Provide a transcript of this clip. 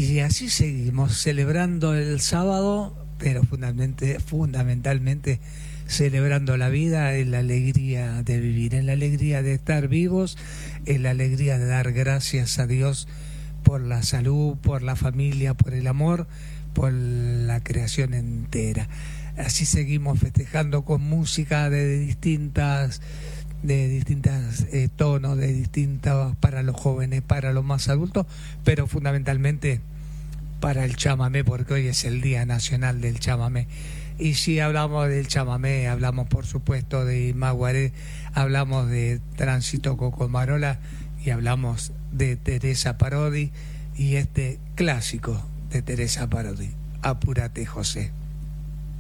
Y así seguimos celebrando el sábado, pero fundamentalmente celebrando la vida, en la alegría de vivir, en la alegría de estar vivos, en la alegría de dar gracias a Dios por la salud, por la familia, por el amor, por la creación entera. Así seguimos festejando con música de distintas tonos, de distintos, para los jóvenes, para los más adultos, pero fundamentalmente para el chamamé, porque hoy es el Día Nacional del Chamamé. Y si hablamos del chamamé, hablamos por supuesto de Maguaré, hablamos de Tránsito Cocomarola y hablamos de Teresa Parodi y este clásico de Teresa Parodi, Apúrate José.